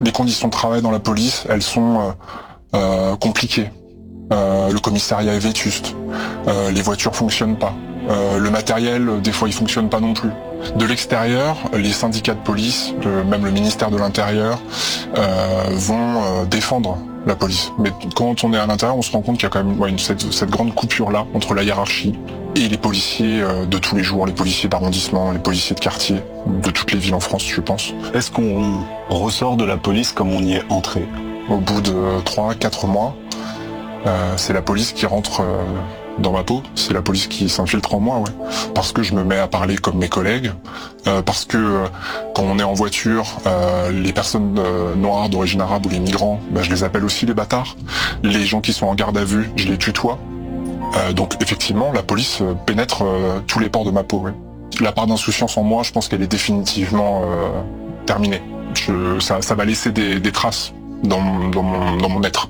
Les conditions de travail dans la police, elles sont compliquées. Le commissariat est vétuste. Les voitures fonctionnent pas. Le matériel, des fois, il fonctionne pas non plus. De l'extérieur, les syndicats de police, même le ministère de l'Intérieur, vont défendre la police. Mais quand on est à l'intérieur, on se rend compte qu'il y a quand même cette grande coupure-là entre la hiérarchie et les policiers de tous les jours, les policiers d'arrondissement, les policiers de quartier, de toutes les villes en France, je pense. Est-ce qu'on ressort de la police comme on y est entré ? Au bout de 3-4 mois, c'est la police qui rentre dans ma peau, c'est la police qui s'infiltre en moi, ouais. Parce que je me mets à parler comme mes collègues, parce que quand on est en voiture, les personnes noires d'origine arabe ou les migrants, je les appelle aussi les bâtards. Les gens qui sont en garde à vue, je les tutoie. Donc effectivement, la police pénètre tous les pores de ma peau, ouais. La part d'insouciance en moi, je pense qu'elle est définitivement terminée. Ça va laisser des traces dans mon être.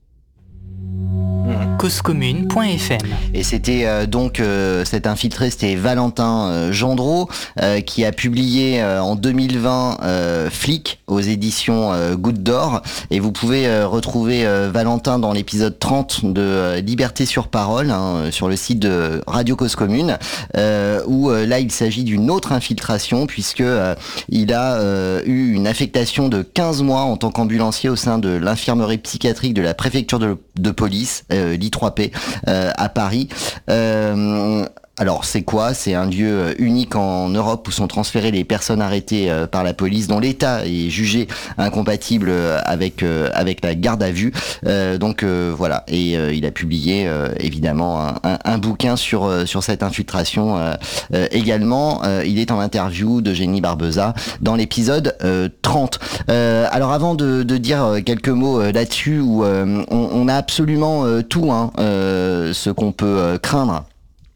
Causecommune.fm. Et c'était donc cet infiltré, c'était Valentin Gendreau qui a publié en 2020 Flic aux éditions Goutte d'Or, et vous pouvez retrouver Valentin dans l'épisode 30 de Liberté sur parole, sur le site de Radio Cause Commune, où là il s'agit d'une autre infiltration puisque il a eu une affectation de 15 mois en tant qu'ambulancier au sein de l'infirmerie psychiatrique de la préfecture de police, l'I3P, à Paris. Alors c'est quoi ? C'est un lieu unique en Europe où sont transférées les personnes arrêtées par la police dont l'état est jugé incompatible avec la garde à vue. Donc voilà, et il a publié évidemment un bouquin sur cette infiltration également. Il est en interview d'Eugénie Barbeza dans l'épisode 30. Alors avant de dire quelques mots là-dessus, où on a absolument tout ce qu'on peut craindre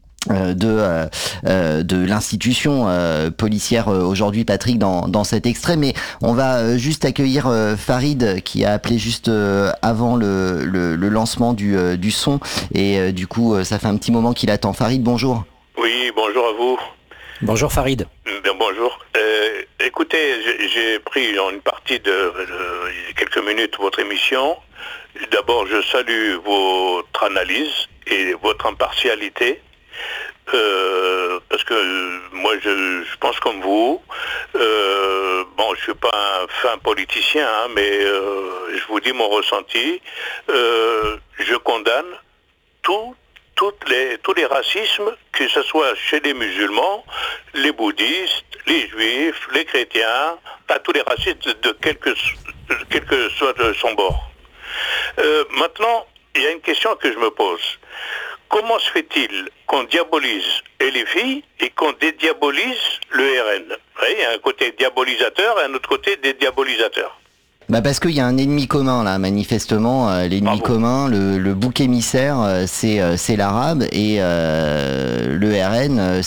de l'institution policière aujourd'hui, Patrick, dans cet extrait, mais on va juste accueillir Farid qui a appelé juste avant le lancement du son, et du coup ça fait un petit moment qu'il attend. Farid, bonjour. Oui, bonjour à vous. Bonjour Farid. Bien, bonjour. Écoutez, j'ai pris en une partie de quelques minutes votre émission. D'abord, je salue votre analyse et votre impartialité. Parce que moi je pense comme vous. Je suis pas un fin politicien, mais je vous dis mon ressenti. Je condamne tous les racismes, que ce soit chez les musulmans, les bouddhistes, les juifs, les chrétiens, pas tous les racistes de quel que soit son bord. Maintenant, il y a une question que je me pose. Comment se fait-il qu'on diabolise LFI et qu'on dédiabolise le RN ? Il y a un côté diabolisateur et un autre côté dédiabolisateur. Parce qu'il y a un ennemi commun là, manifestement. L'ennemi commun, le bouc émissaire, c'est l'arabe, et le RN,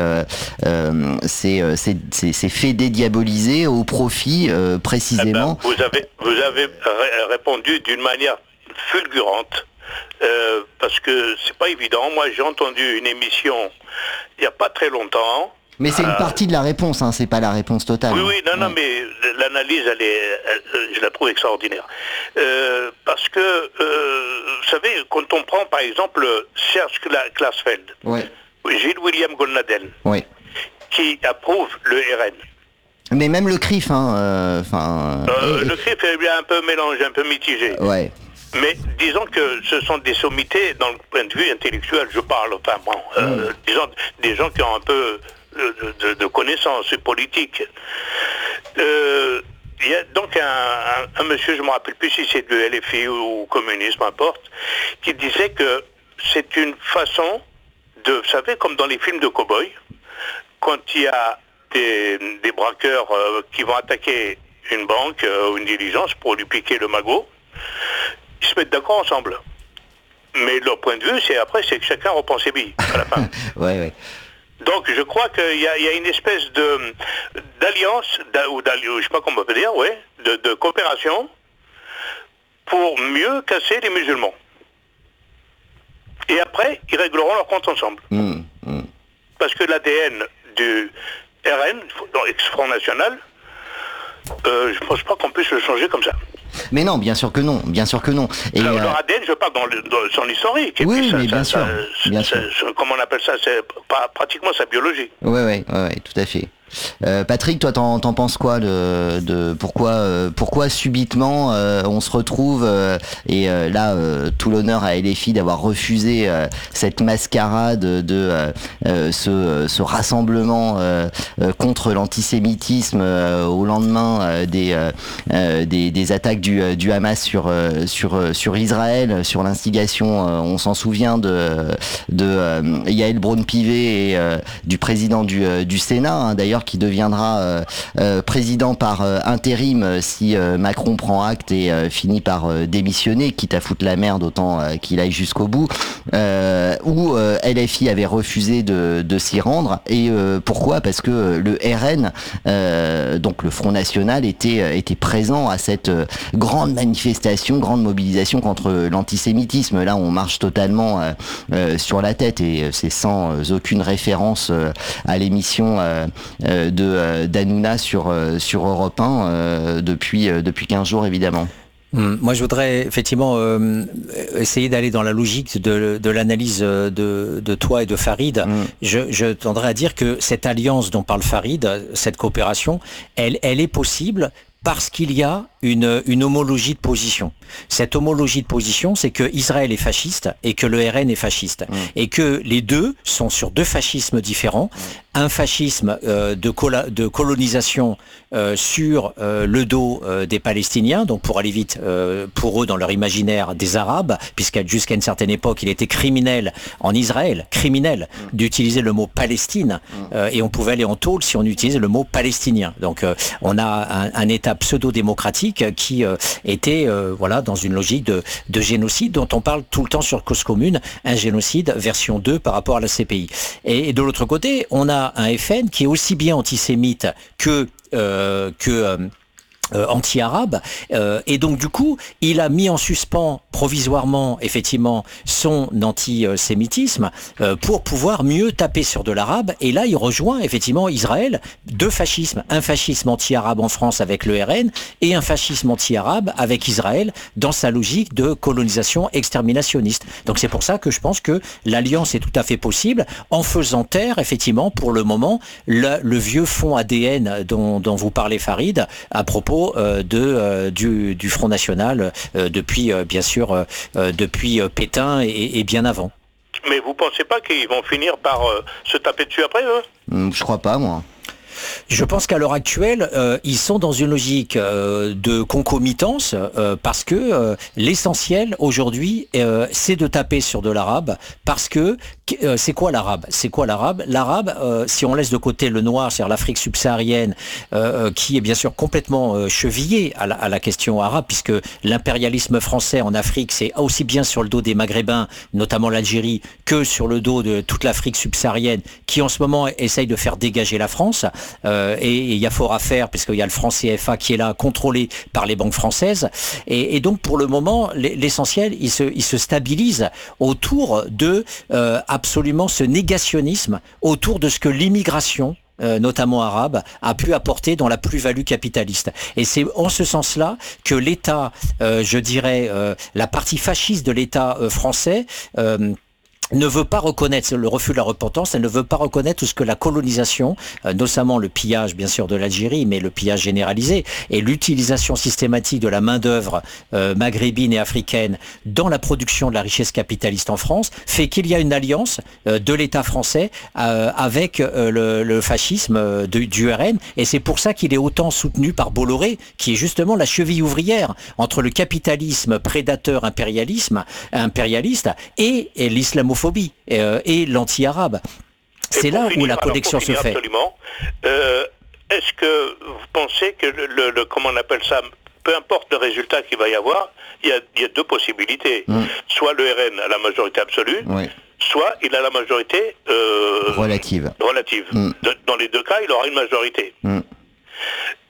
c'est fait dédiaboliser au profit précisément. Vous avez répondu d'une manière fulgurante. Parce que c'est pas évident. Moi, j'ai entendu une émission il n'y a pas très longtemps. Mais c'est une partie de la réponse, c'est pas la réponse totale. Oui, non, mais l'analyse, je la trouve extraordinaire. Parce que, vous savez, quand on prend par exemple Serge Klarsfeld, Gilles William Golnadel, qui approuve le RN. Mais même le CRIF, le CRIF est un peu mélangé, un peu mitigé. Ouais. Mais disons que ce sont des sommités dans le point de vue intellectuel, je parle, disons des gens qui ont un peu de connaissances politiques. Il y a donc un monsieur, je ne me rappelle plus si c'est de LFI ou communisme, importe, qui disait que c'est une façon de, vous savez, comme dans les films de cow-boys, quand il y a des braqueurs qui vont attaquer une banque ou une diligence pour lui piquer le magot, ils se mettent d'accord ensemble. Mais leur point de vue, c'est que chacun reprend ses billes à la fin. Ouais. Donc je crois qu'il y a une espèce d'alliance, ou je sais pas comment on peut dire, de coopération pour mieux casser les musulmans. Et après, ils régleront leur compte ensemble. Parce que l'ADN du RN, dans Front National, Je pense pas qu'on puisse le changer comme ça. Mais non, bien sûr que non, bien sûr que non. Et leur ADN, je parle dans son historique. Et oui, puis ça, mais bien sûr. Comment on appelle ça? C'est pratiquement sa biologie. Ouais, tout à fait. Patrick, toi, t'en penses quoi pourquoi subitement on se retrouve et là tout l'honneur à LFI d'avoir refusé cette mascarade de ce rassemblement contre l'antisémitisme au lendemain des attaques du Hamas sur Israël, sur l'instigation, on s'en souvient de Yael Braun-Pivet et du président du Sénat, hein, d'ailleurs, qui deviendra président par intérim si Macron prend acte et finit par démissionner, quitte à foutre la merde, autant qu'il aille jusqu'au bout, où LFI avait refusé de s'y rendre. Et pourquoi ? Parce que le RN, donc le Front National, était présent à cette grande manifestation, grande mobilisation contre l'antisémitisme. Là, on marche totalement sur la tête, et c'est sans aucune référence à l'émission d'Hanouna sur Europe 1 depuis 15 jours, évidemment. Moi, je voudrais effectivement essayer d'aller dans la logique de l'analyse de toi et de Farid. Je tendrais à dire que cette alliance dont parle Farid, cette coopération, elle est possible parce qu'il y a une homologie de position. Cette homologie de position, c'est que Israël est fasciste et que le RN est fasciste. Et que les deux sont sur deux fascismes différents. Un fascisme de colonisation sur le dos des Palestiniens, donc pour aller vite, pour eux dans leur imaginaire des Arabes, jusqu'à une certaine époque, il était criminel en Israël, d'utiliser le mot Palestine, et on pouvait aller en tôle si on utilisait le mot palestinien. Donc on a un État pseudo-démocratique qui était dans une logique de génocide dont on parle tout le temps sur Cause Commune, un génocide version 2 par rapport à la CPI. Et de l'autre côté, on a un FN qui est aussi bien antisémite que anti-arabe, et donc du coup il a mis en suspens provisoirement effectivement son antisémitisme pour pouvoir mieux taper sur de l'arabe, et là il rejoint effectivement Israël, deux fascismes, un fascisme anti-arabe en France avec le RN et un fascisme anti-arabe avec Israël dans sa logique de colonisation exterminationniste. Donc c'est pour ça que je pense que l'alliance est tout à fait possible en faisant taire effectivement pour le moment le vieux fond ADN dont vous parlez Farid à propos du Front National depuis bien sûr depuis Pétain et bien avant. Mais vous pensez pas qu'ils vont finir par se taper dessus après eux ? Je crois pas, moi. Je pense qu'à l'heure actuelle, ils sont dans une logique de concomitance parce que l'essentiel aujourd'hui, c'est de taper sur de l'arabe, parce que c'est quoi l'arabe ? L'arabe, si on laisse de côté le noir, c'est-à-dire l'Afrique subsaharienne, qui est bien sûr complètement chevillée à la question arabe, puisque l'impérialisme français en Afrique, c'est aussi bien sur le dos des Maghrébins, notamment l'Algérie, que sur le dos de toute l'Afrique subsaharienne, qui en ce moment essaye de faire dégager la France. Et il y a fort à faire puisqu'il y a le franc CFA qui est là, contrôlé par les banques françaises. Et donc pour le moment, l'essentiel, il se stabilise autour de absolument ce négationnisme, autour de ce que l'immigration, notamment arabe, a pu apporter dans la plus-value capitaliste. Et c'est en ce sens-là que l'État, je dirais, la partie fasciste de l'État français, ne veut pas reconnaître le refus de la repentance, elle ne veut pas reconnaître tout ce que la colonisation, notamment le pillage bien sûr de l'Algérie, mais le pillage généralisé et l'utilisation systématique de la main-d'œuvre maghrébine et africaine dans la production de la richesse capitaliste en France, fait qu'il y a une alliance de l'État français avec le fascisme du RN, et c'est pour ça qu'il est autant soutenu par Bolloré, qui est justement la cheville ouvrière entre le capitalisme prédateur impérialiste et l'islamophobie et l'anti-arabe. C'est là où la connexion se fait. Absolument. Est-ce que vous pensez que comment on appelle ça, peu importe le résultat qu'il va y avoir, il y a deux possibilités. Soit le RN a la majorité absolue, soit il a la majorité relative. Dans les deux cas, il aura une majorité.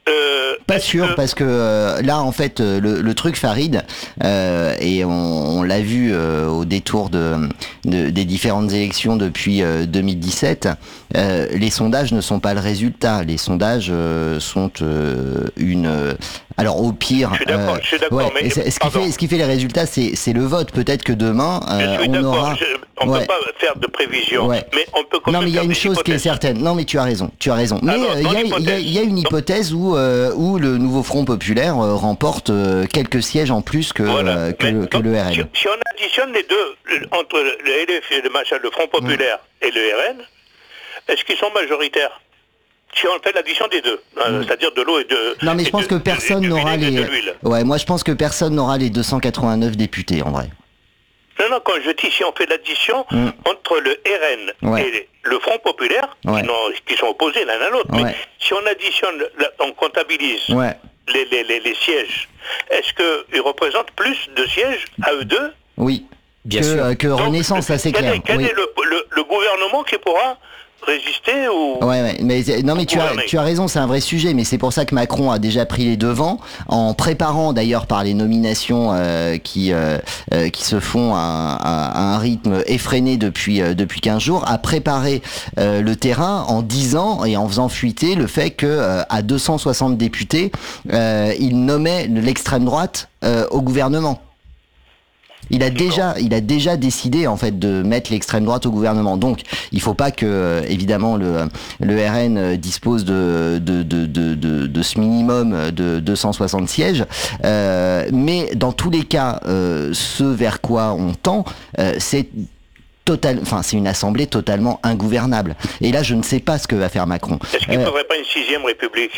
Pas sûr, parce que là, en fait, le truc, Farid, et on l'a vu au détour des différentes élections depuis 2017, les sondages ne sont pas le résultat. Les sondages sont alors au pire, je suis d'accord, mais ce qui fait les résultats, c'est le vote. Peut-être que demain, on aura. On ne peut pas faire de prévision, mais on peut quand même. Non, mais il y a une chose qui est certaine. Non, mais tu as raison. Mais il y a une hypothèse où le nouveau Front populaire remporte quelques sièges en plus que le RN. Si on additionne les deux, entre le LF et le Front populaire et le RN, est-ce qu'ils sont majoritaires? Si on fait l'addition des deux, c'est-à-dire de l'eau et de. Non, mais je pense que personne n'aura les. Ouais, moi je pense que personne n'aura les 289 députés en vrai. Non, quand je dis si on fait l'addition entre le RN et le Front populaire, qui sont opposés l'un à l'autre, mais si on additionne, on comptabilise les sièges, est-ce qu'ils représentent plus de sièges à eux deux? Oui, bien sûr. Que Renaissance, ça c'est clair. Quel est le gouvernement qui pourra résister ou... mais non, mais tu as raison, c'est un vrai sujet, mais c'est pour ça que Macron a déjà pris les devants en préparant d'ailleurs par les nominations qui se font à un rythme effréné depuis 15 jours, à préparer le terrain en disant et en faisant fuiter le fait que à 260 députés, il nommait l'extrême droite au gouvernement. Il a déjà décidé en fait de mettre l'extrême droite au gouvernement. Donc il faut pas que évidemment le RN dispose de ce minimum de 260 sièges. Mais dans tous les cas, ce vers quoi on tend, c'est une assemblée totalement ingouvernable. Et là, je ne sais pas ce que va faire Macron. Est-ce qu'il ne faudrait pas une 6e République?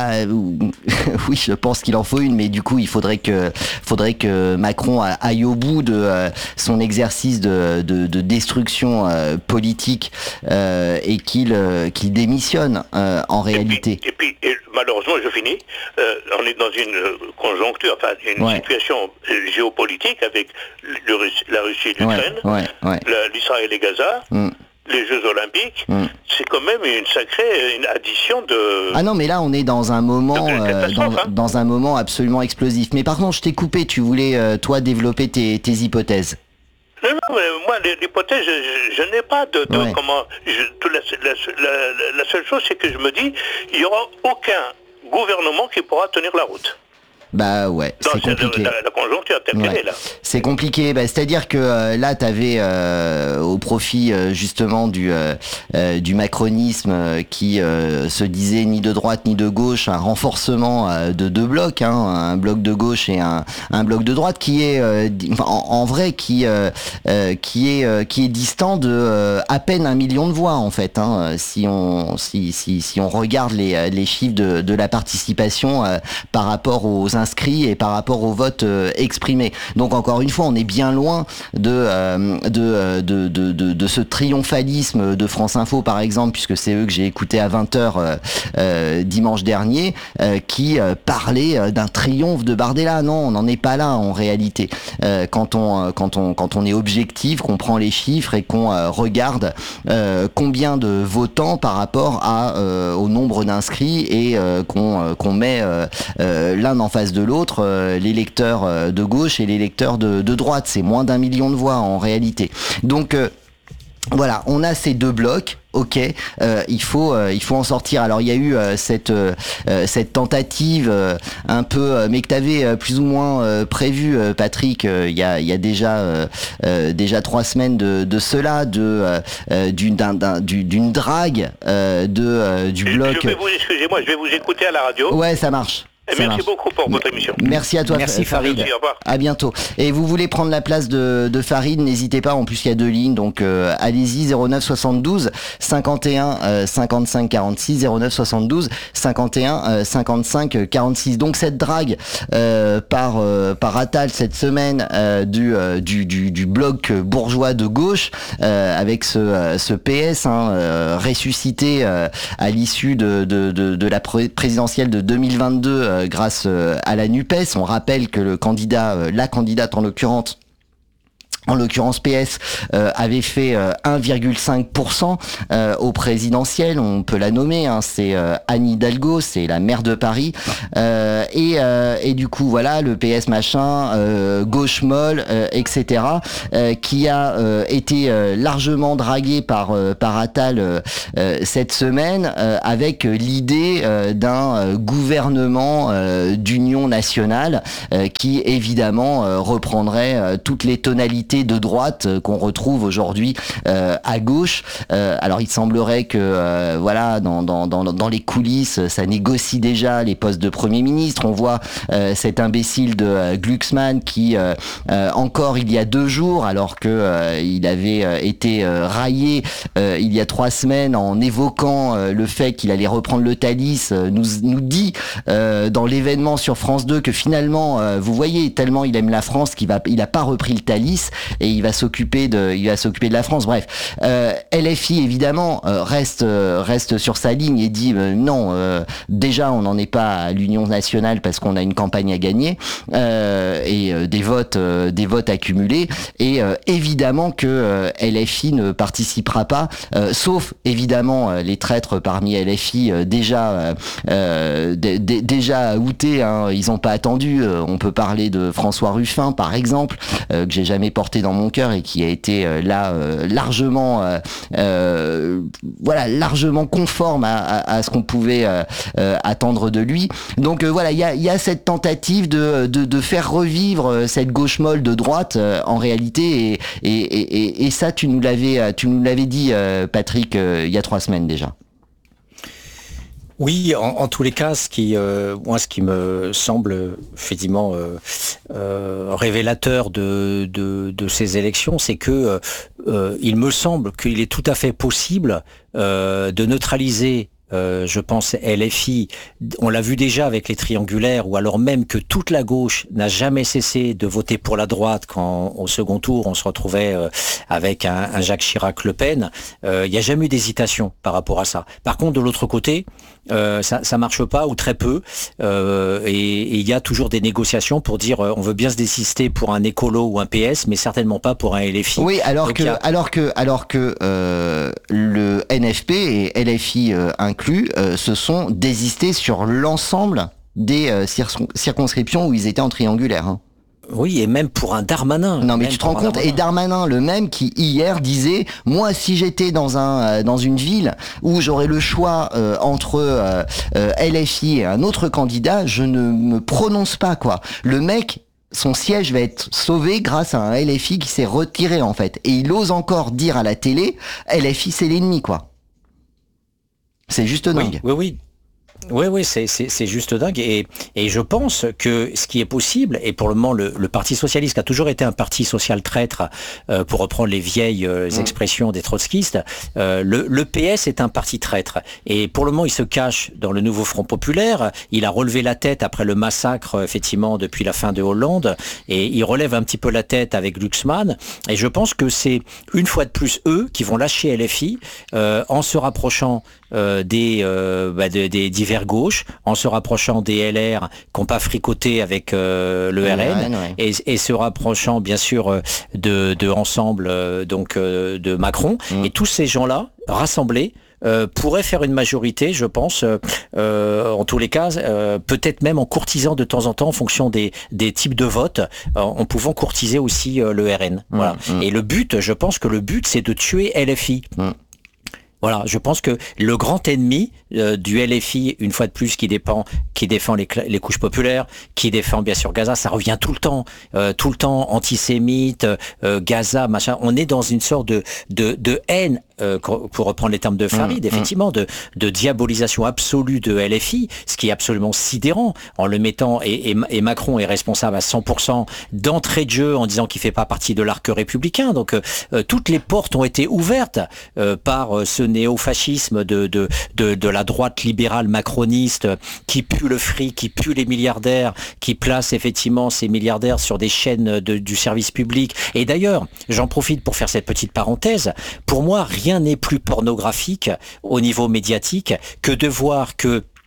Oui, je pense qu'il en faut une, mais du coup, il faudrait que Macron aille au bout de son exercice de destruction politique et qu'il démissionne en réalité. Et puis, malheureusement, je finis, on est dans une conjoncture, une situation géopolitique avec la Russie et l'Ukraine, l'Israël et Gaza, les Jeux Olympiques, c'est quand même une addition de... Ah non, mais là, on est dans un moment, dans un moment absolument explosif. Mais par contre, je t'ai coupé, tu voulais, toi, développer tes hypothèses. Non, mais moi, l'hypothèse, je n'ai pas de comment... la seule chose, c'est que je me dis, il n'y aura aucun gouvernement qui pourra tenir la route. C'est compliqué. La conjoncture telle qu'elle est là. C'est compliqué. C'est-à-dire que là, tu avais au profit justement du macronisme qui se disait ni de droite ni de gauche, un renforcement de deux blocs, un bloc de gauche et un bloc de droite qui est en vrai qui est distant de à peine 1 million de voix en fait. Si on regarde les chiffres de la participation par rapport aux inscrits et par rapport au vote exprimé. Donc encore une fois, on est bien loin de ce triomphalisme de France Info par exemple, puisque c'est eux que j'ai écouté à 20h dimanche dernier, qui parlait d'un triomphe de Bardella. Non, on n'en est pas là en réalité. Quand on est objectif, qu'on prend les chiffres et qu'on regarde combien de votants par rapport au nombre d'inscrits et qu'on met l'un en face de l'autre, l'électeur de gauche et l'électeur de droite. C'est moins d'1 million de voix en réalité. Donc voilà, on a ces deux blocs. Ok, il faut en sortir. Alors il y a eu cette tentative un peu, mais que t'avais plus ou moins prévu, Patrick. Il y a déjà 3 semaines de cela, d'une drague du bloc. Excusez-moi, je vais vous écouter à la radio. Ouais, ça marche. Merci beaucoup pour votre émission. Merci à toi. Merci Farid. Merci, au revoir. À bientôt. Et vous voulez prendre la place de Farid, n'hésitez pas. En plus, il y a 2 lignes, donc allez-y. 09 72 51 55 46 09 72 51 55 46. Donc cette drague par Attal cette semaine du bloc bourgeois de gauche avec ce PS ressuscité à l'issue de la présidentielle de 2022 grâce à la NUPES. On rappelle que la candidate en l'occurrence En l'occurrence, PS avait fait 1,5% au présidentiel, on peut la nommer, hein, c'est Anne Hidalgo, c'est la maire de Paris, et du coup voilà, le PS machin, gauche molle, etc., qui a été largement dragué par Attal cette semaine, avec l'idée d'un gouvernement d'union nationale qui évidemment reprendrait toutes les tonalités de droite qu'on retrouve aujourd'hui à gauche. Alors il semblerait que voilà, dans les coulisses, ça négocie déjà les postes de Premier ministre. On voit cet imbécile de Glucksmann qui encore il y a 2 jours, alors que il avait été raillé il y a 3 semaines en évoquant le fait qu'il allait reprendre le Thalys, nous dit dans l'événement sur France 2 que finalement, vous voyez, tellement il aime la France qu'il a pas repris le Thalys et il va s'occuper de la France. Bref, LFI évidemment reste sur sa ligne et dit non, déjà on n'en est pas à l'union nationale parce qu'on a une campagne à gagner et des votes accumulés, et évidemment que LFI ne participera pas, sauf évidemment les traîtres parmi LFI déjà outés, hein, ils n'ont pas attendu. On peut parler de François Ruffin par exemple, que j'ai jamais porté dans mon cœur et qui a été largement conforme à ce qu'on pouvait attendre de lui. Donc voilà, il y a cette tentative de faire revivre cette gauche molle de droite en réalité, et ça tu nous l'avais dit Patrick il y a 3 semaines déjà. Oui, en tous les cas, ce qui me semble effectivement révélateur de ces élections, c'est que il me semble qu'il est tout à fait possible de neutraliser, je pense, LFI. On l'a vu déjà avec les triangulaires, ou alors même que toute la gauche n'a jamais cessé de voter pour la droite quand au second tour on se retrouvait avec un Jacques Chirac-Le Pen. Il n'y a jamais eu d'hésitation par rapport à ça. Par contre, de l'autre côté, ça marche pas, ou très peu, et il y a toujours des négociations pour dire on veut bien se désister pour un écolo ou un PS, mais certainement pas pour un LFI. Oui, alors que le NFP et LFI inclus se sont désistés sur l'ensemble des circonscriptions où ils étaient en triangulaire, hein. Oui, et même pour un Darmanin. Non, mais tu te rends compte, et Darmanin, le même qui hier disait, moi, si j'étais dans une ville où j'aurais le choix entre LFI et un autre candidat, je ne me prononce pas, quoi. Le mec, son siège va être sauvé grâce à un LFI qui s'est retiré, en fait. Et il ose encore dire à la télé, LFI, c'est l'ennemi, quoi. C'est juste dingue. Oui. Oui, c'est juste dingue, et je pense que ce qui est possible, et pour le moment le Parti socialiste qui a toujours été un parti social traître, pour reprendre les vieilles expressions des trotskistes, le PS est un parti traître, et pour le moment il se cache dans le nouveau Front Populaire. Il a relevé la tête après le massacre effectivement depuis la fin de Hollande, et il relève un petit peu la tête avec Glucksmann, et je pense que c'est une fois de plus eux qui vont lâcher LFI en se rapprochant des divers gauches, en se rapprochant des LR qui n'ont pas fricoté avec le RN, ouais. et se rapprochant bien sûr de Ensemble, de Macron, et tous ces gens-là rassemblés pourraient faire une majorité, je pense, en tous les cas, peut-être même en courtisant de temps en temps en fonction des types de votes, en pouvant courtiser aussi le RN. Voilà. Et le but, je pense que le but, c'est de tuer LFI. Voilà, je pense que le grand ennemi du LFI, une fois de plus, qui défend les couches populaires, qui défend bien sûr Gaza, ça revient tout le temps antisémite, Gaza, machin. On est dans une sorte de haine, pour reprendre les termes de Farid, effectivement, de diabolisation absolue de LFI, ce qui est absolument sidérant, en le mettant, et Macron est responsable à 100% d'entrée de jeu en disant qu'il fait pas partie de l'arc républicain. Donc toutes les portes ont été ouvertes par ce néo-fascisme de la droite libérale macroniste qui pue le fric, qui pue les milliardaires, qui place effectivement ces milliardaires sur des chaînes du service public. Et d'ailleurs, j'en profite pour faire cette petite parenthèse, pour moi, rien n'est plus pornographique au niveau médiatique que de voir que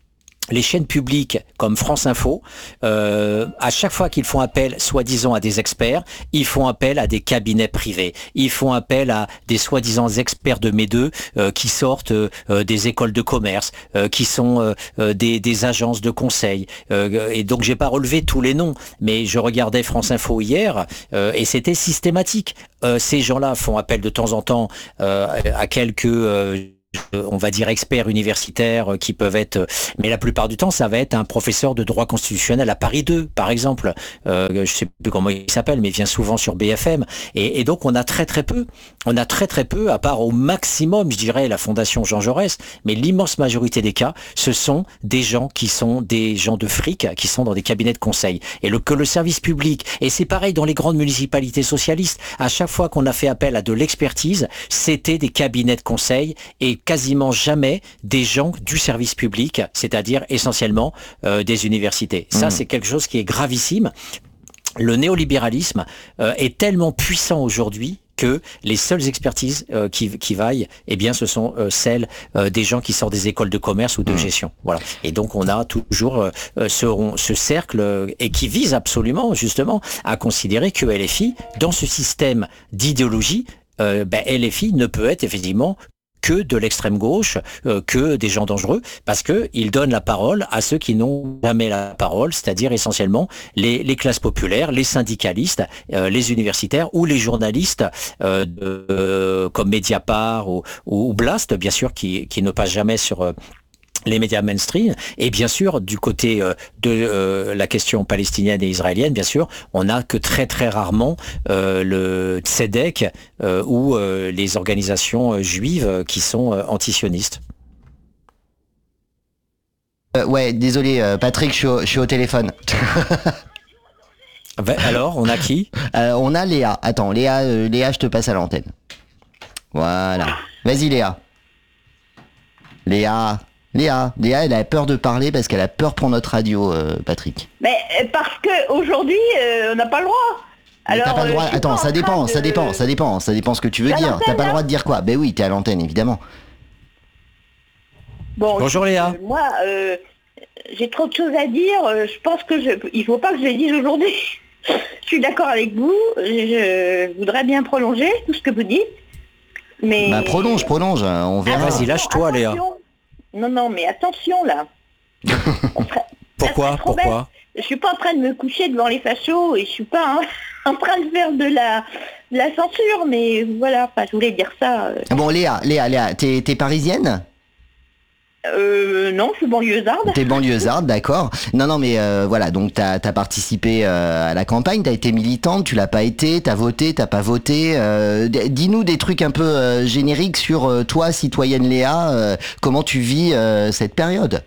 les chaînes publiques comme France Info, à chaque fois qu'ils font appel, soi-disant, à des experts, ils font appel à des cabinets privés. Ils font appel à des soi-disant experts de Médeux qui sortent des écoles de commerce, qui sont des agences de conseil. Et donc, j'ai pas relevé tous les noms, mais je regardais France Info hier et c'était systématique. Ces gens-là font appel de temps en temps à quelques on va dire experts universitaires qui peuvent être, mais la plupart du temps ça va être un professeur de droit constitutionnel à Paris 2 par exemple, je sais plus comment il s'appelle mais il vient souvent sur BFM et donc on a très peu, à part au maximum je dirais la Fondation Jean Jaurès, mais l'immense majorité des cas ce sont des gens qui sont des gens de fric qui sont dans des cabinets de conseil et que le service public, et c'est pareil dans les grandes municipalités socialistes, à chaque fois qu'on a fait appel à de l'expertise c'était des cabinets de conseil et quasiment jamais des gens du service public, c'est-à-dire essentiellement des universités. Ça, c'est quelque chose qui est gravissime. Le néolibéralisme est tellement puissant aujourd'hui que les seules expertises qui vaillent, eh bien, ce sont celles des gens qui sortent des écoles de commerce ou de gestion. Voilà. Et donc, on a toujours ce cercle et qui vise absolument, justement, à considérer que LFI, dans ce système d'idéologie, LFI ne peut être effectivement que de l'extrême gauche, que des gens dangereux, parce que ils donnent la parole à ceux qui n'ont jamais la parole, c'est-à-dire essentiellement les classes populaires, les syndicalistes, les universitaires ou les journalistes comme Mediapart ou Blast, bien sûr, qui ne passent jamais sur les médias mainstream, et bien sûr du côté de la question palestinienne et israélienne, bien sûr, on n'a que très rarement le Tzedek ou les organisations juives qui sont antisionistes. Ouais, désolé Patrick, je suis au téléphone. Alors, on a qui? On a Léa. Attends, Léa, je te passe à l'antenne. Voilà. Vas-y Léa. Léa, elle a peur de parler parce qu'elle a peur pour notre radio, Patrick. Mais parce que aujourd'hui, on n'a pas le droit. Alors, t'as pas le droit. Attends, ça dépend ce que tu veux dire. T'as pas le droit de dire quoi? Ben oui, t'es à l'antenne, évidemment. Bon, bonjour Léa. Moi, j'ai trop de choses à dire. Je pense que il faut pas que je les dise aujourd'hui. Je suis d'accord avec vous. Je voudrais bien prolonger tout ce que vous dites. Mais bah prolonge. On verra. Vas-y, lâche-toi, Léa. Non, mais attention là. Pourquoi Je suis pas en train de me coucher devant les fachos et je suis pas en train de faire de la censure, mais voilà, je voulais dire ça. Bon, Léa, t'es parisienne? Non, je suis banlieusarde. T'es banlieusarde, d'accord. Non, mais voilà, donc t'as participé à la campagne, t'as été militante, tu l'as pas été, t'as voté, t'as pas voté. Dis-nous des trucs un peu génériques sur toi, citoyenne Léa, comment tu vis cette période?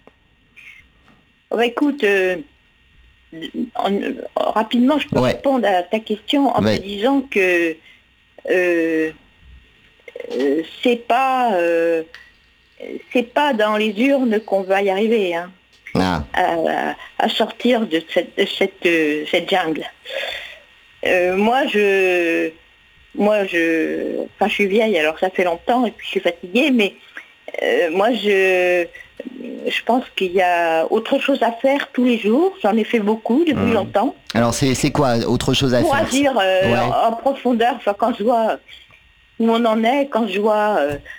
Écoute, rapidement, je peux répondre à ta question en te disant que c'est pas dans les urnes qu'on va y arriver à sortir de cette jungle. Moi, je suis vieille, alors ça fait longtemps et puis je suis fatiguée, mais moi, je pense qu'il y a autre chose à faire tous les jours. J'en ai fait beaucoup depuis longtemps. Alors, c'est quoi autre chose à faire? Pour agir en profondeur, quand je vois où on en est, quand je vois...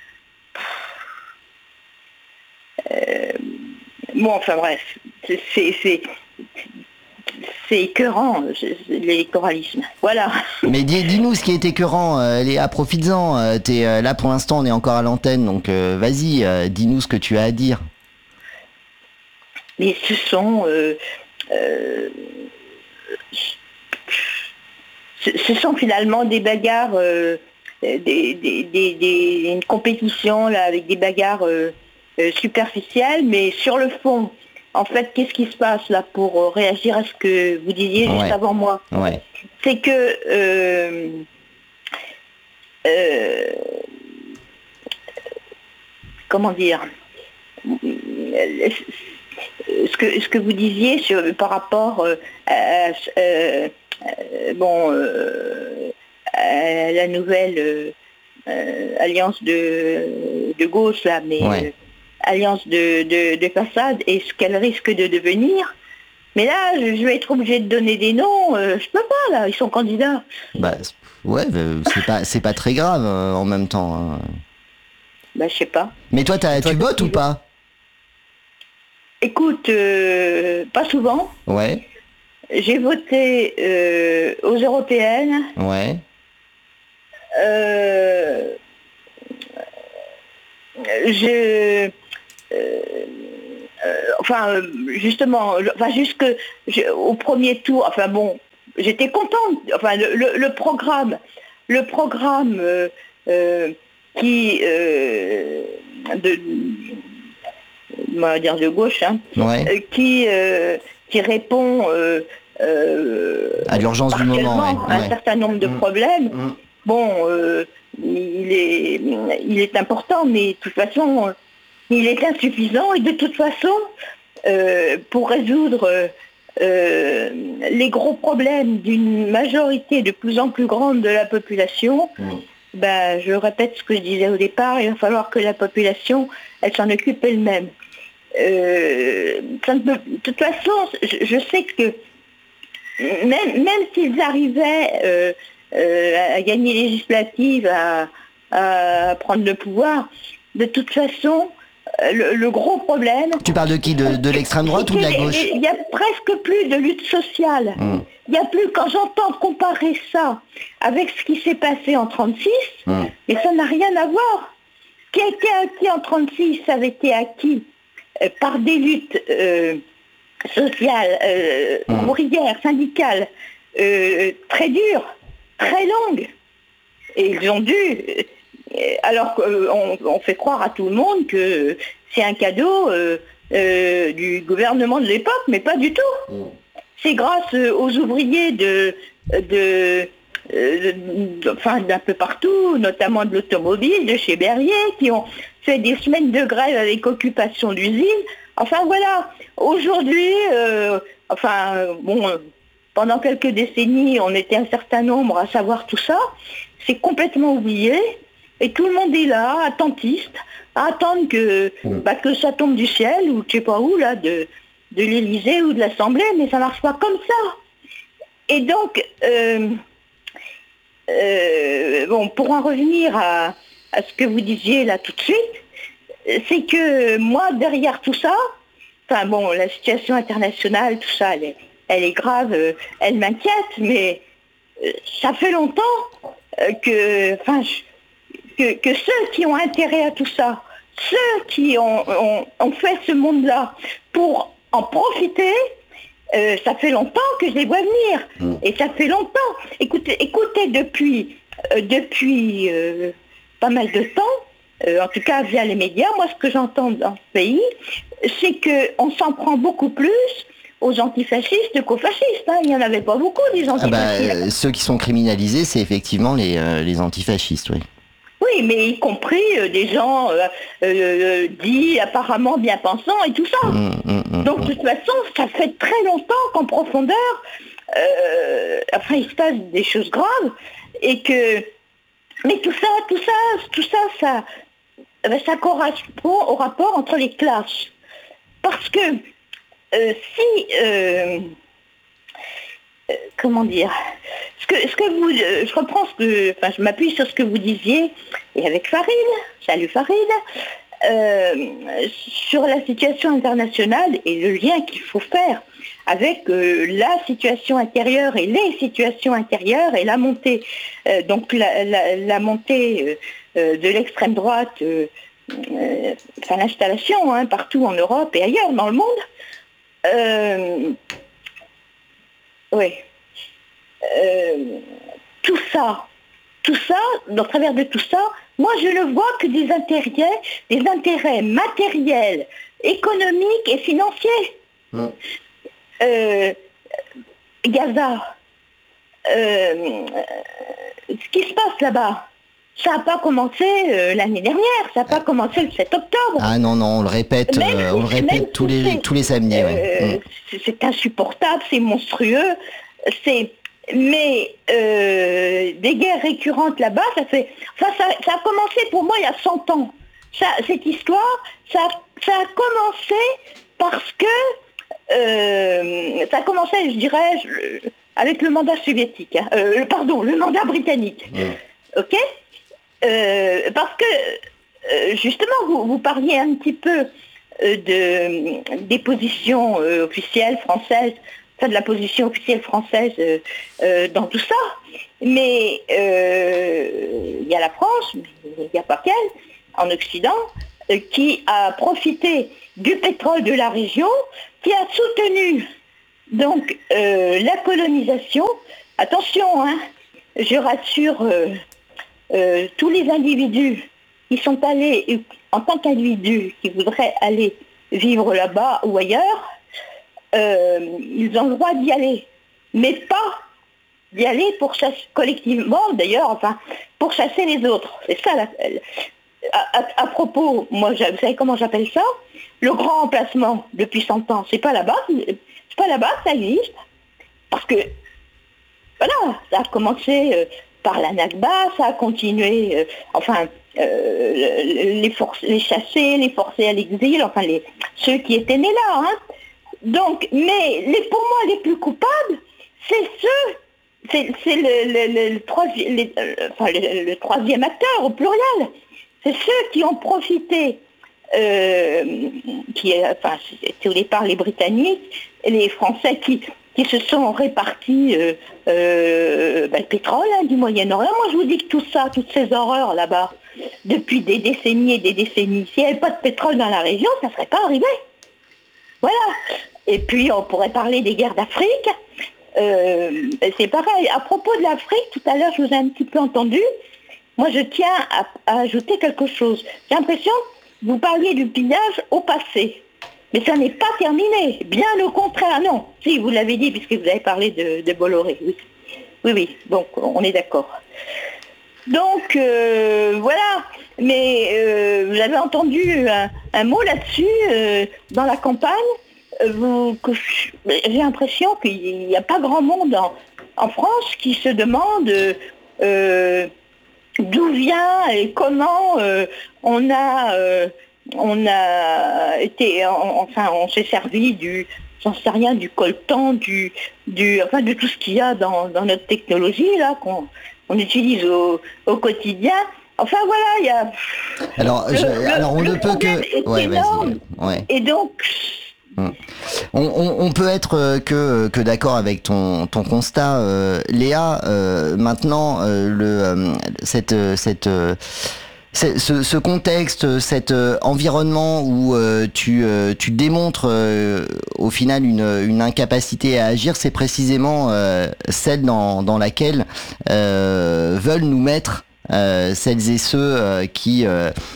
bon, enfin bref, c'est écœurant, l'électoralisme. Voilà. Mais dis-nous ce qui est écœurant, Léa, profites-en. T'es là pour l'instant, on est encore à l'antenne, donc vas-y, dis-nous ce que tu as à dire. Mais ce sont finalement des bagarres, une compétition là avec des bagarres superficielles, mais sur le fond. En fait, qu'est-ce qui se passe là pour réagir à ce que vous disiez juste avant moi? C'est que comment dire, ce que vous disiez par rapport à la nouvelle alliance de gauche là, mais alliance de façade et ce qu'elle risque de devenir. Mais là, je vais être obligée de donner des noms. Je peux pas, là. Ils sont candidats. Bah, ouais, c'est pas très grave en même temps. Hein. Bah, je sais pas. Mais toi, tu votes ou pas? Écoute, pas souvent. Ouais. J'ai voté aux européennes. Ouais. Au premier tour, enfin bon, j'étais contente. Enfin, le programme qui on va dire de gauche, hein, ouais. Qui répond à l'urgence du moment, à un certain nombre de problèmes. Bon, il est important, mais de toute façon, il est insuffisant et de toute façon, pour résoudre les gros problèmes d'une majorité de plus en plus grande de la population, ben, je répète ce que je disais au départ, il va falloir que la population, elle s'en occupe elle-même. De toute façon, je sais que même s'ils arrivaient à gagner les législatives, à prendre le pouvoir, de toute façon, le gros problème... Tu parles de qui? De l'extrême droite ou de la gauche? Il n'y a presque plus de lutte sociale. Il n'y a plus, quand j'entends comparer ça avec ce qui s'est passé en 36, mais ça n'a rien à voir. Ce qui a été acquis en 36 avait été acquis par des luttes sociales, ouvrières, syndicales, très dures, très longues. Et ils ont dû... Alors qu'on fait croire à tout le monde que c'est un cadeau du gouvernement de l'époque, mais pas du tout. C'est grâce aux ouvriers d'un peu partout, notamment de l'automobile, de chez Berlier, qui ont fait des semaines de grève avec occupation d'usines. Enfin voilà, aujourd'hui, pendant quelques décennies, on était un certain nombre à savoir tout ça. C'est complètement oublié. Et tout le monde est là, attentiste, à attendre que ça tombe du ciel, ou je sais pas où, là, de l'Élysée ou de l'Assemblée, mais ça marche pas comme ça. Et donc, pour en revenir à ce que vous disiez là tout de suite, c'est que moi, derrière tout ça, la situation internationale, tout ça, elle est grave, elle m'inquiète, mais ça fait longtemps que ceux qui ont intérêt à tout ça, ceux qui ont fait ce monde-là pour en profiter, ça fait longtemps que je les vois venir. Et ça fait longtemps. Écoutez, depuis pas mal de temps, en tout cas via les médias, moi ce que j'entends dans ce pays, c'est qu'on s'en prend beaucoup plus aux antifascistes qu'aux fascistes. Hein. Il n'y en avait pas beaucoup des antifascistes. Ceux qui sont criminalisés, c'est effectivement les antifascistes, oui. Oui, mais y compris des gens dits apparemment bien pensants et tout ça. Donc de toute façon, ça fait très longtemps qu'en profondeur, il se passe des choses graves et que... Mais tout ça correspond au rapport entre les classes. Parce que comment dire, je reprends je m'appuie sur ce que vous disiez, et avec Farid, salut Farid, sur la situation internationale et le lien qu'il faut faire avec la situation intérieure et les situations intérieures et la montée, la montée de l'extrême droite, l'installation partout en Europe et ailleurs dans le monde. Oui. Tout ça, au travers de tout ça, moi je ne vois que des intérêts matériels, économiques et financiers. Gaza, ce qui se passe là-bas, ça n'a pas commencé l'année dernière, ça n'a pas commencé le 7 octobre. Ah non, on le répète, tous les samedis. C'est insupportable, c'est monstrueux. Mais des guerres récurrentes là-bas, ça a commencé pour moi il y a 100 ans. cette histoire, ça a commencé parce que ça a commencé, je dirais, avec le mandat soviétique, le mandat britannique. Ok. Parce que justement, vous parliez un petit peu des positions officielles françaises, de la position officielle française dans tout ça. Mais il y a la France, mais il n'y a pas qu'elle, en Occident, qui a profité du pétrole de la région, qui a soutenu donc la colonisation. Attention, hein, je rassure tous les individus qui sont allés, en tant qu'individus, qui voudraient aller vivre là-bas ou ailleurs, ils ont le droit d'y aller, mais pas d'y aller pour chasser collectivement, d'ailleurs, enfin, pour chasser les autres. C'est ça. À propos, moi, vous savez comment j'appelle ça? Le grand emplacement depuis 100 ans, c'est pas là-bas que ça existe. Parce que, voilà, ça a commencé par la Nakba, ça a continué, les chasser, les forcer à l'exil, enfin, ceux qui étaient nés là, hein. Donc, mais pour moi, les plus coupables, c'est le troisième acteur au pluriel. C'est ceux qui ont profité, c'était au départ les Britanniques et les Français qui se sont répartis le pétrole du Moyen-Orient. Moi, je vous dis que tout ça, toutes ces horreurs là-bas, depuis des décennies et des décennies, s'il n'y avait pas de pétrole dans la région, ça ne serait pas arrivé. Voilà. Et puis, on pourrait parler des guerres d'Afrique. C'est pareil. À propos de l'Afrique, tout à l'heure, je vous ai un petit peu entendu. Moi, je tiens à ajouter quelque chose. J'ai l'impression que vous parliez du pillage au passé. Mais ça n'est pas terminé. Bien au contraire, non. Si, vous l'avez dit, puisque vous avez parlé de Bolloré. Oui. Oui. Donc, on est d'accord. Donc, voilà. Mais vous avez entendu un mot là-dessus dans la campagne. J'ai l'impression qu'il n'y a pas grand monde en France qui se demande d'où vient et comment on a été, on s'est servi j'en sais rien, du coltan, de tout ce qu'il y a dans notre technologie là qu'on utilise au quotidien. Enfin voilà, il y a. Alors on ne peut que. Ouais, vas-y. Ouais. Et donc. On peut être que d'accord avec ton constat, Léa. Maintenant, ce contexte, cet environnement où tu démontres au final une incapacité à agir, c'est précisément celle dans laquelle veulent nous mettre celles et ceux qui,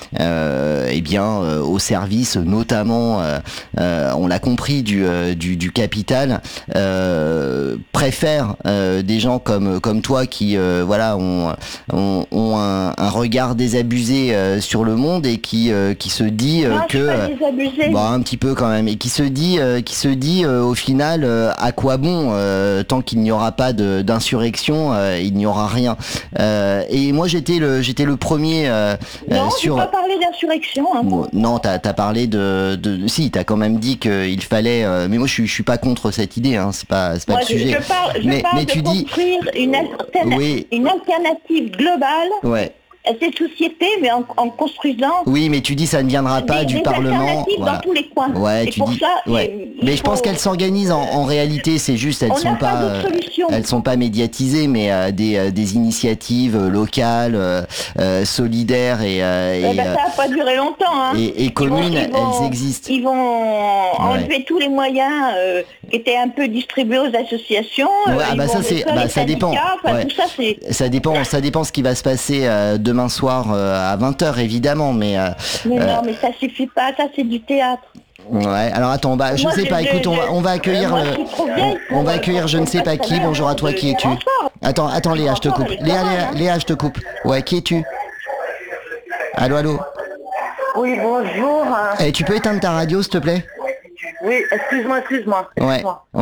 au service notamment, on l'a compris, du capital, préfèrent des gens comme toi qui, ont un regard désabusé sur le monde et qui se dit un petit peu quand même, et qui se dit au final à quoi bon, tant qu'il n'y aura pas d'insurrection, il n'y aura rien. Et moi j'étais le premier non, sur. Non, j'ai pas parlé d'insurrection. Hein. Non, t'as parlé si, t'as quand même dit qu'il fallait. Mais moi, je suis pas contre cette idée. Hein, c'est pas le sujet. Je parle de tu construire une alternative globale. Ouais. À cette société, mais en construisant. Oui, mais tu dis ça ne viendra pas du Parlement. Voilà. Dans tous les coins. Ouais, et tu dis. Ça, mais je pense qu'elles s'organisent en réalité. C'est juste, elles sont pas médiatisées, mais des initiatives locales, solidaires et. Ça va pas durer longtemps. Hein. Et communes, elles existent. Ils vont enlever tous les moyens qui étaient un peu distribués aux associations. Ça dépend. Ça dépend ce qui va se passer demain soir à 20h évidemment, mais non, mais ça suffit pas, ça c'est du théâtre. Ouais, alors attends, je sais pas, écoute, on va accueillir on va accueillir je ne sais pas qui. Bonjour à toi, qui es-tu? Attends Léa, je te coupe. Léa, je te coupe. Ouais, qui es-tu? Allô? Oui, bonjour. Tu peux éteindre ta radio, s'il te plaît? Oui, excuse-moi. Ouais.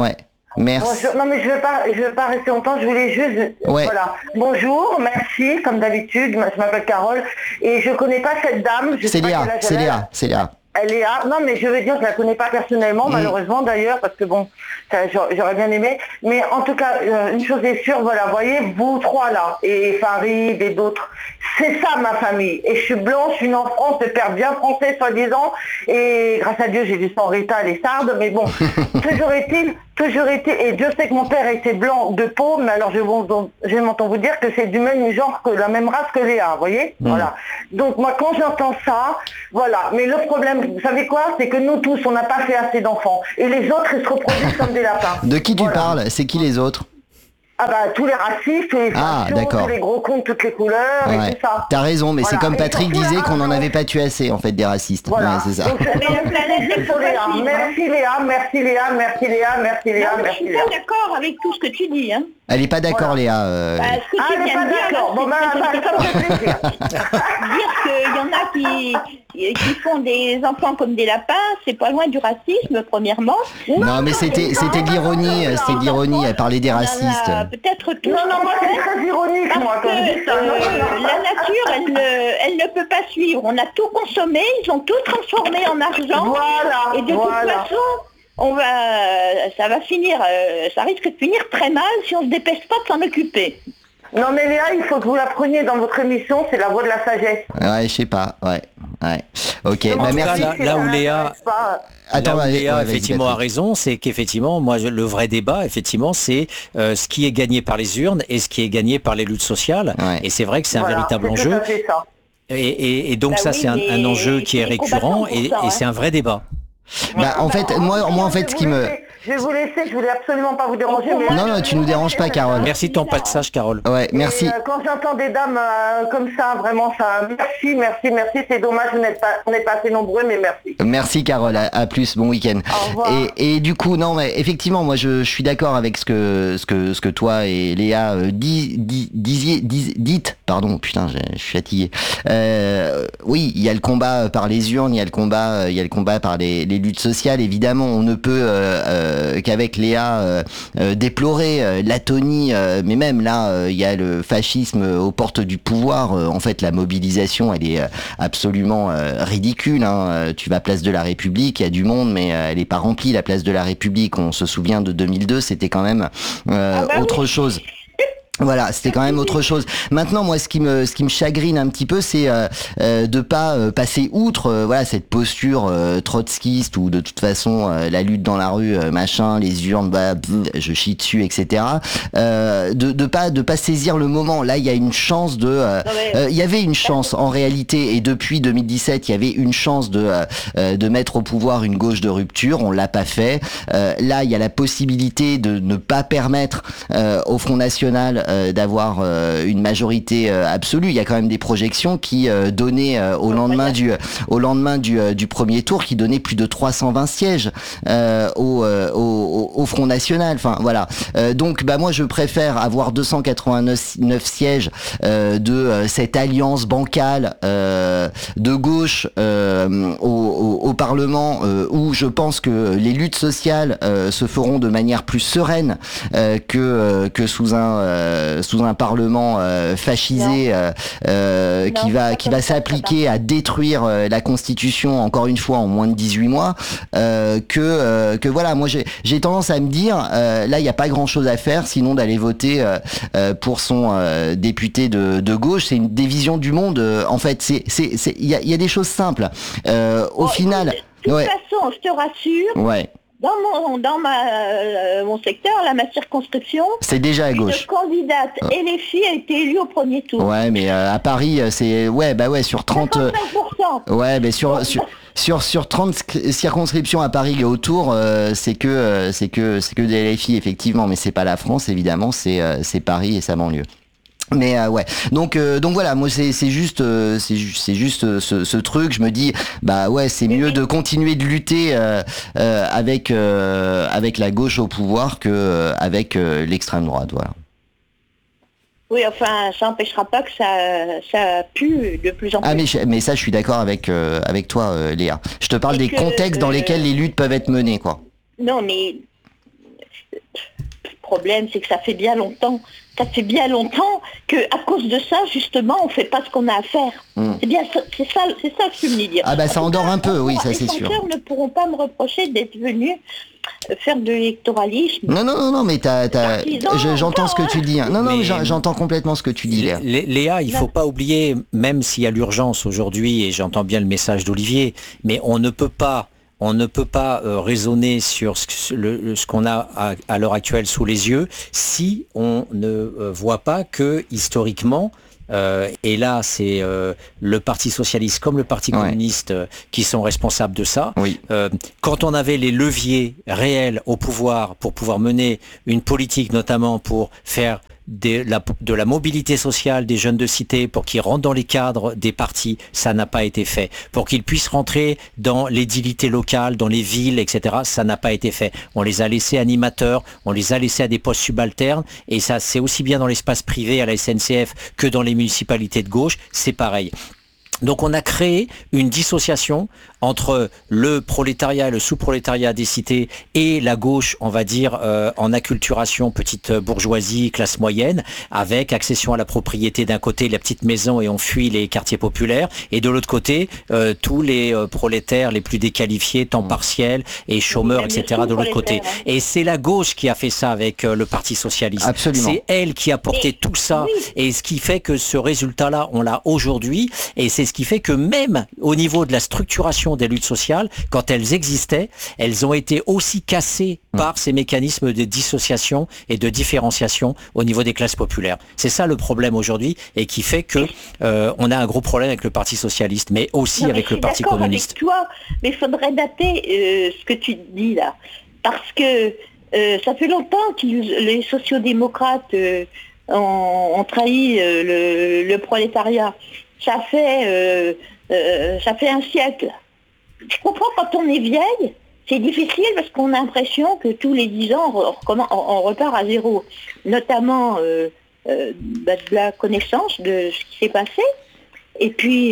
Merci. Bonjour. Non mais je veux pas rester longtemps, je voulais juste... Ouais. Voilà. Bonjour, merci, comme d'habitude, je m'appelle Carole, et je connais pas cette dame. C'est Léa. Elle est là. Non, mais je veux dire, je la connais pas personnellement, malheureusement d'ailleurs, parce que bon, j'aurais bien aimé. Mais en tout cas, une chose est sûre, voilà, vous voyez, vous trois là, et Farid et d'autres, c'est ça ma famille. Et je suis blanche, je suis née en France, de père bien français soi-disant, et grâce à Dieu, j'ai du sang rétal et sarde, mais bon, toujours est-il, et Dieu sait que mon père était blanc de peau, mais alors je m'entends vous dire que c'est du même genre, que la même race que Léa, vous voyez, voilà. Donc moi, quand j'entends ça, voilà, mais le problème, vous savez quoi, c'est que nous tous, on n'a pas fait assez d'enfants, et les autres, ils se reproduisent comme des lapins. De qui tu parles? C'est qui les autres? Ah bah tous les racistes, tous les fachos, tous les gros cons de toutes les couleurs et tout ça. T'as raison, mais c'est comme Patrick disait qu'on n'en avait pas tué assez en fait des racistes. Voilà. Ouais, c'est ça. Donc, merci Léa, merci Léa. Je suis pas d'accord avec tout ce que tu dis. Hein. Elle est pas d'accord, Léa. Ce que tu viens de dire, là, bon, ça me fait plaisir. Dire qu'il y en a qui font des enfants comme des lapins, c'est pas loin du racisme, premièrement. Non, mais c'était de l'ironie, elle parlait des racistes. Peut-être tout. Non, moi c'est très ironique, moi, quand je dis ça. La nature, elle ne peut pas suivre. On a tout consommé, ils ont tout transformé en argent. Voilà. Et de toute façon, ça va finir, ça risque de finir très mal si on se dépêche pas de s'en occuper. Non mais Léa, il faut que vous la preniez dans votre émission, c'est la voix de la sagesse. Ouais, je sais pas, ouais. Ok, bah merci. Là où Léa... Léa effectivement a raison, c'est qu'effectivement, moi, le vrai débat, effectivement, c'est ce qui est gagné par les urnes et ce qui est gagné par les luttes sociales. Ouais. Et c'est vrai que c'est un véritable enjeu. Et donc c'est un enjeu qui est récurrent et c'est un vrai débat. Bah, en fait, moi, en fait, ce qui me... Je vais vous laisser, je voulais absolument pas vous déranger. Mais non, tu nous déranges pas, Carole. Merci de ton passage, Carole. Ouais, merci. Et, quand j'entends des dames comme ça, vraiment, ça, merci. C'est dommage, on n'est pas assez nombreux, mais merci. Merci, Carole. À plus, bon week-end. Au revoir. Et du coup, non, mais effectivement, moi, je suis d'accord avec ce que toi et Léa dites. Pardon, putain, je suis fatigué. Oui, il y a le combat par les urnes, il y a le combat par les luttes sociales. Évidemment, on ne peut qu'avec Léa déplorer l'atonie, mais même là, il y a le fascisme aux portes du pouvoir. En fait, la mobilisation, elle est absolument ridicule. Hein. Tu vas place de la République, il y a du monde, mais elle est pas remplie, la place de la République. On se souvient de 2002, c'était quand même autre chose. Voilà, c'était quand même autre chose. Maintenant, moi, ce qui me chagrine un petit peu, c'est de pas passer outre voilà cette posture trotskiste où de toute façon la lutte dans la rue, machin, les urnes, je chie dessus, etc. De pas saisir le moment. Là, il y a une chance il y avait une chance en réalité, et depuis 2017, il y avait une chance de mettre au pouvoir une gauche de rupture. On l'a pas fait. Là, il y a la possibilité de ne pas permettre au Front National d'avoir une majorité absolue. Il y a quand même des projections qui donnaient au lendemain du premier tour, qui donnaient plus de 320 sièges au Front National. Enfin voilà. Donc moi je préfère avoir 289 sièges de cette alliance bancale de gauche au Parlement, où je pense que les luttes sociales se feront de manière plus sereine que sous un Parlement fascisé qui va s'appliquer à détruire la Constitution encore une fois en moins de 18 mois, que voilà, moi j'ai tendance à me dire là il n'y a pas grand chose à faire sinon d'aller voter pour son député de gauche. C'est une division du monde en fait. Il y a des choses simples au final. De toute façon, je te rassure. Ouais. Dans mon secteur, ma circonscription, c'est déjà à gauche. Une candidate LFI a été élue au premier tour. Ouais, mais à Paris, c'est sur 30. 55%. Ouais, mais sur 30 circonscriptions à Paris et autour, c'est que des LFI effectivement, mais c'est pas la France évidemment, c'est Paris et sa banlieue. Mais ouais, donc voilà, moi c'est juste ce truc. Je me dis c'est mieux de continuer de lutter avec la gauche au pouvoir que avec l'extrême droite, voilà. Oui, enfin, ça n'empêchera pas que ça pue de plus en plus. Ah mais ça, je suis d'accord avec toi, Léa. Je te parle des contextes dans lesquels les luttes peuvent être menées, quoi. Non, mais le problème, c'est que ça fait bien longtemps que, à cause de ça, justement, on fait pas ce qu'on a à faire. C'est bien, c'est ça que je veux dire. Ah bah ça endort un peu, oui, ça c'est sûr. Les censeurs ne pourront pas me reprocher d'être venus faire de l'électoralisme. Non, mais j'entends ce que tu dis. Non, mais j'entends complètement ce que tu dis, Léa. Léa, il faut pas oublier, même s'il y a l'urgence aujourd'hui, et j'entends bien le message d'Olivier, mais on ne peut pas raisonner sur ce qu'on a à l'heure actuelle sous les yeux si on ne voit pas que historiquement, et là c'est le Parti socialiste comme le Parti communiste qui sont responsables de ça. Oui. Quand on avait les leviers réels au pouvoir pour pouvoir mener une politique, notamment pour faire de la mobilité sociale des jeunes de cité pour qu'ils rentrent dans les cadres des partis, ça n'a pas été fait. Pour qu'ils puissent rentrer dans l'édilité locale, dans les villes, etc., ça n'a pas été fait. On les a laissés animateurs, on les a laissés à des postes subalternes, et ça c'est aussi bien dans l'espace privé à la SNCF que dans les municipalités de gauche, c'est pareil. Donc on a créé une dissociation entre le prolétariat et le sous-prolétariat des cités et la gauche, on va dire, en acculturation, petite bourgeoisie, classe moyenne, avec accession à la propriété d'un côté, la petite maison, et on fuit les quartiers populaires, et de l'autre côté, tous les prolétaires les plus déqualifiés, temps partiel et chômeurs, etc. de l'autre côté. Et c'est la gauche qui a fait ça avec le Parti socialiste. Absolument. C'est elle qui a porté tout ça, et ce qui fait que ce résultat-là, on l'a aujourd'hui, et c'est ce qui fait que même au niveau de la structuration des luttes sociales, quand elles existaient, elles ont été aussi cassées par ces mécanismes de dissociation et de différenciation au niveau des classes populaires. C'est ça le problème aujourd'hui, et qui fait que on a un gros problème avec le Parti socialiste, mais aussi avec le Parti communiste. Avec toi, mais il faudrait dater ce que tu dis là, parce que ça fait longtemps que les sociodémocrates ont trahi le prolétariat. Ça fait un siècle. Je comprends, quand on est vieille, c'est difficile parce qu'on a l'impression que tous les 10 ans, on repart à zéro. Notamment de la connaissance de ce qui s'est passé. Et puis,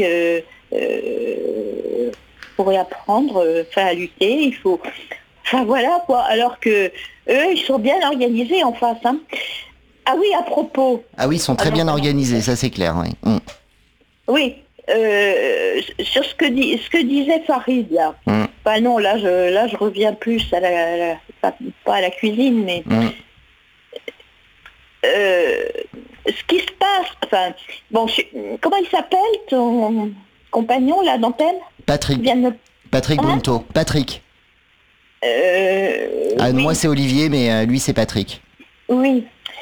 pour réapprendre, à lutter, il faut... Enfin voilà quoi, alors que eux, ils sont bien organisés en face. Hein. Ah oui, à propos... Ah oui, ils sont très bien organisés, ça c'est clair, oui. Oui, sur ce que disait Farid là. Enfin non, là je reviens plus à pas à la cuisine, mais ce qui se passe. Enfin bon, comment il s'appelle ton compagnon là d'antenne? Patrick. Patrick Brunto. Patrick. Oui. Moi c'est Olivier, mais lui c'est Patrick. Oui.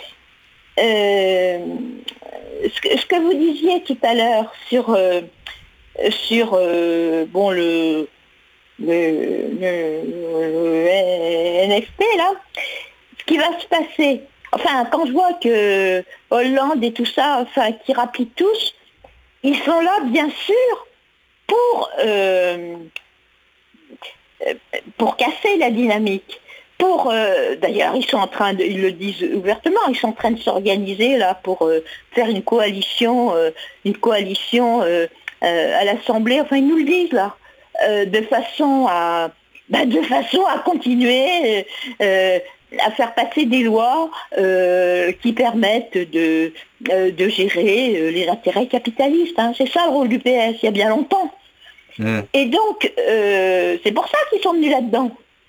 Ce que vous disiez tout à l'heure sur bon le NFP là, ce qui va se passer, enfin quand je vois que Hollande et tout ça, enfin qui rapplient tous, ils sont là bien sûr pour casser la dynamique. D'ailleurs, ils le disent ouvertement, ils sont en train de s'organiser là pour faire une coalition à l'Assemblée. Enfin, ils nous le disent là, de façon à continuer à faire passer des lois qui permettent de gérer les intérêts capitalistes. Hein. C'est ça le rôle du PS, il y a bien longtemps. Et donc, c'est pour ça qu'ils sont venus là-dedans.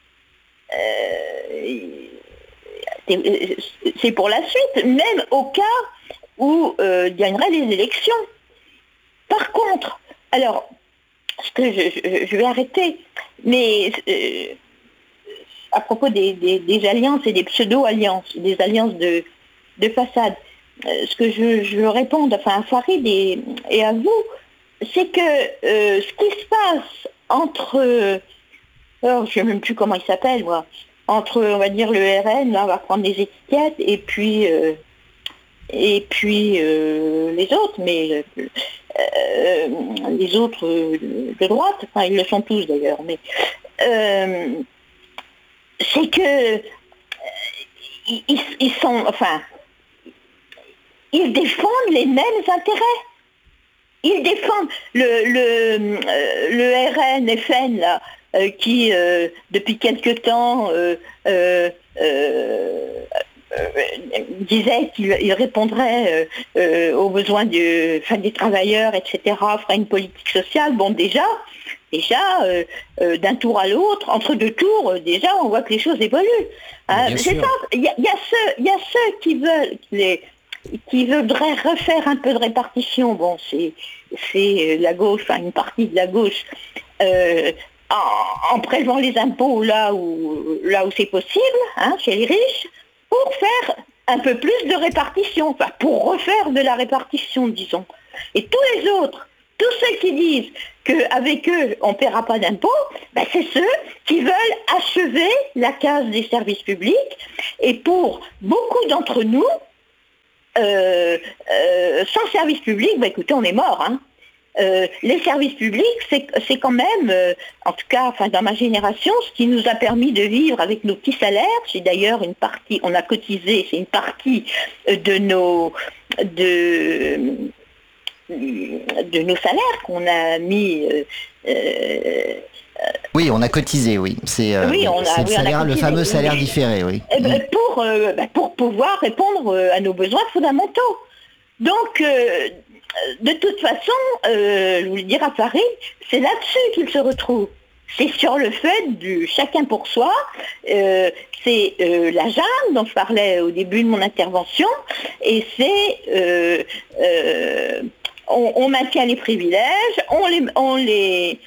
C'est pour la suite, même au cas où il gagnerait les élections. Par contre, alors, ce que je vais arrêter, mais à propos des alliances et des pseudo-alliances, des alliances de façade, ce que je veux répondre, enfin à Farid et à vous, c'est que ce qui se passe entre... Alors, je ne sais même plus comment il s'appelle, moi. Entre, on va dire, le RN, là, on va prendre des étiquettes, et puis les autres, mais les autres de droite, enfin, ils le sont tous d'ailleurs, mais c'est que ils sont, enfin, ils défendent les mêmes intérêts. Ils défendent le RN, FN, là, qui, depuis quelque temps, disait qu'il répondrait aux besoins des travailleurs, etc., ferait une politique sociale. Bon, déjà, d'un tour à l'autre, entre deux tours, déjà, on voit que les choses évoluent. Hein. C'est ça. Il y a ceux qui voudraient refaire un peu de répartition. Bon, c'est la gauche, enfin une partie de la gauche, en prélevant les impôts là où c'est possible, hein, chez les riches, pour faire un peu plus de répartition, enfin pour refaire de la répartition, disons. Et tous les autres, tous ceux qui disent qu'avec eux, on ne paiera pas d'impôts, c'est ceux qui veulent achever la case des services publics. Et pour beaucoup d'entre nous, sans service public, écoutez, on est mort. Hein. Les services publics, c'est quand même, en tout cas dans ma génération, ce qui nous a permis de vivre avec nos petits salaires. C'est d'ailleurs une partie, on a cotisé, c'est une partie de nos salaires qu'on a mis. Oui, on a cotisé, oui. C'est le fameux salaire différé, oui. Pour pouvoir répondre à nos besoins fondamentaux. Donc, de toute façon, je vous le dirai à Paris, c'est là-dessus qu'il se retrouve. C'est sur le fait du chacun pour soi. C'est la jungle dont je parlais au début de mon intervention. Et c'est... on maintient les privilèges, on les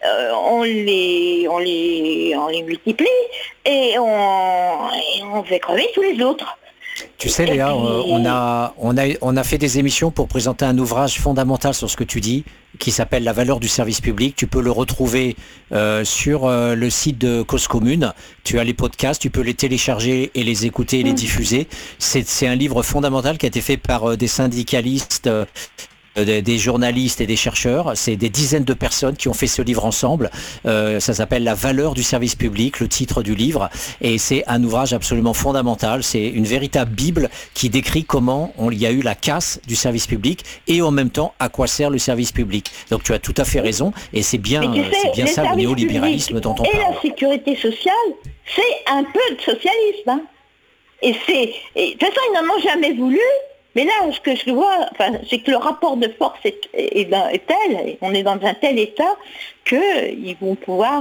multiplie et on fait crever tous les autres. Tu sais Léa, on a fait des émissions pour présenter un ouvrage fondamental sur ce que tu dis, qui s'appelle La valeur du service public. Tu peux le retrouver sur le site de Cause Commune. Tu as les podcasts, tu peux les télécharger et les écouter et les diffuser. C'est un livre fondamental qui a été fait par des syndicalistes, des journalistes et des chercheurs. C'est des dizaines de personnes qui ont fait ce livre ensemble. Ça s'appelle La valeur du service public, le titre du livre. Et c'est un ouvrage absolument fondamental. C'est une véritable bible qui décrit comment il y a eu la casse du service public et en même temps à quoi sert le service public. Donc tu as tout à fait raison. Et c'est bien ça le néolibéralisme dont on parle. Et la sécurité sociale, c'est un peu de socialisme. Hein. Et de toute façon, ils n'en ont jamais voulu. Mais là, ce que je vois, c'est que le rapport de force est tel, on est dans un tel état qu'ils vont pouvoir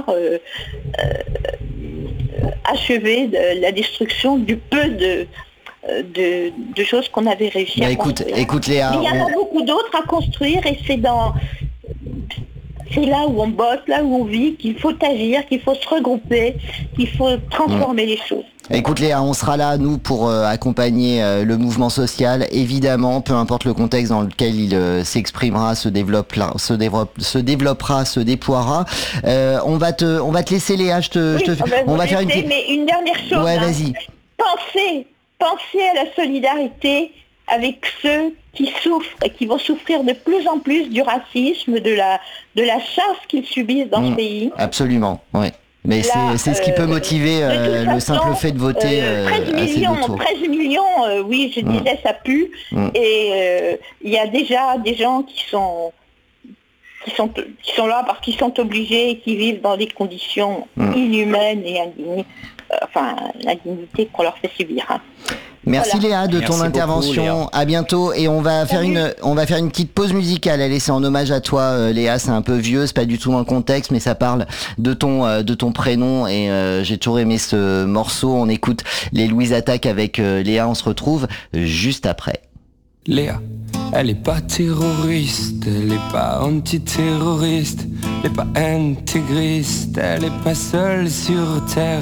achever la destruction du peu de choses qu'on avait réussi à construire. Écoute Léa, mais il y en a beaucoup d'autres à construire et c'est là où on bosse, là où on vit, qu'il faut agir, qu'il faut se regrouper, qu'il faut transformer les choses. Écoute Léa, on sera là, nous, pour accompagner le mouvement social, évidemment, peu importe le contexte dans lequel il s'exprimera, se développera, se déploiera. On va te laisser Léa, on va faire mais une dernière chose. Ouais, vas-y. Pensez à la solidarité avec ceux qui souffrent et qui vont souffrir de plus en plus du racisme, de la chasse qu'ils subissent dans ce pays. Absolument, ouais. Mais c'est ce qui peut motiver le simple fait de voter 13 millions, oui, je disais, ça pue. Et il y a déjà des gens qui sont là parce qu'ils sont obligés et qui vivent dans des conditions inhumaines et indignes. L'indignité qu'on leur fait subir. Hein. Merci Léa de ton intervention. Beaucoup, à bientôt et on va faire une petite pause musicale. Allez, c'est en hommage à toi Léa, c'est un peu vieux, c'est pas du tout dans le contexte mais ça parle de ton prénom et j'ai toujours aimé ce morceau. On écoute les Louise Attaque avec Léa, on se retrouve juste après. Léa, elle est pas terroriste, elle est pas antiterroriste, elle est pas intégriste, elle est pas seule sur terre,